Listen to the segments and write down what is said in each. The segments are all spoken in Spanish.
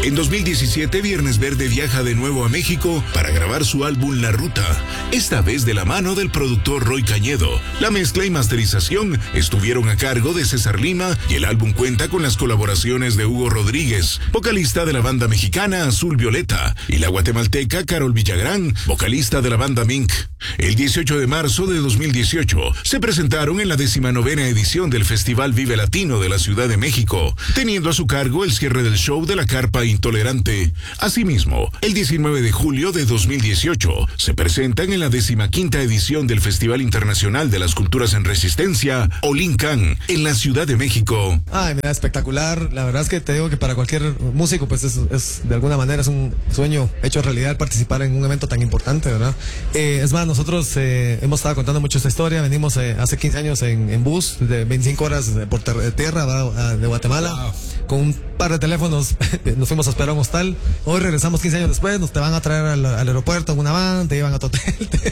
En 2017, Viernes Verde viaja de nuevo a México para grabar su álbum La Ruta, esta vez de la mano del productor Roy Cañedo. La mezcla y masterización estuvieron a cargo de César Lima y el álbum cuenta con las colaboraciones de Hugo Rodríguez, vocalista de la banda mexicana Azul Violeta, y la guatemalteca Carol Villagrán, vocalista de la banda Mink. El 18 de marzo de 2018 se presentaron en la 19ª edición del Festival Vive Latino de la Ciudad de México, teniendo a su cargo el cierre del show de la Carpa Intolerante. Asimismo, el 19 de julio de 2018 se presentan en la 15ª edición del Festival Internacional de las Culturas en Resistencia, Olincan, en la Ciudad de México. Ay, mira, espectacular. La verdad es que te digo que para cualquier músico, pues es de alguna manera es un sueño hecho realidad participar en un evento tan importante, ¿verdad? Es más, nosotros hemos estado contando mucho esta historia. Venimos hace 15 años en bus de 25 horas por tierra de Guatemala. Wow. Con un par de teléfonos nos fuimos a esperar a un hostal. Hoy regresamos 15 años después, nos te van a traer al aeropuerto en una van, te llevan a tu hotel.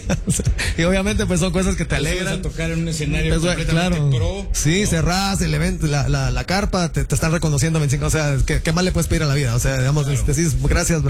Y obviamente pues son cosas que te alegran. A tocar en un escenario completamente pro. Sí, ¿no? Cerrás el evento, la carpa, te están reconociendo 25, o sea, ¿qué más le puedes pedir a la vida? O sea, digamos, claro. Decís gracias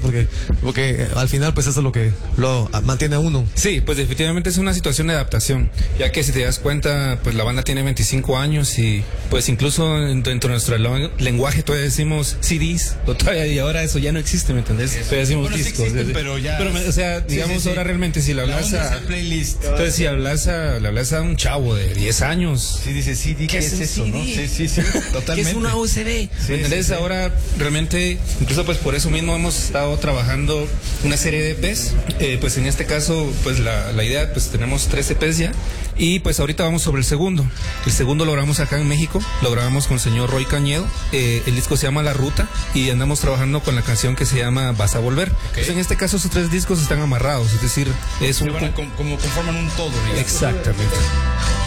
porque al final pues eso es lo que lo mantiene a uno. Sí, pues definitivamente es una situación de adaptación, ya que si te das cuenta, pues la banda tiene 25 años y pues incluso dentro de nuestro lenguaje todavía decimos CDs, y ahora eso ya no existe, ¿me entendés? Todavía decimos discos. Existen, pero ya. Pero, o sea, digamos ahora realmente si le hablas a playlist. Entonces si le hablas a un chavo de 10 años. Sí, dice CD, ¿qué es eso, CD? ¿no? Sí, totalmente. ¿Qué es una USB? ¿Me entendés? Ahora realmente, incluso pues por eso mismo hemos estado trabajando una serie de EPs. Pues en este caso, pues la idea, pues tenemos 3 EPs ya. Y pues ahorita vamos sobre el segundo. El segundo lo grabamos acá en México, lo grabamos con el señor Roy Cañedo. El disco se llama La Ruta y andamos trabajando con la canción que se llama Vas a Volver. Okay. Pues en este caso esos 3 discos están amarrados, es decir, es un... como conforman un todo, digamos. Exactamente.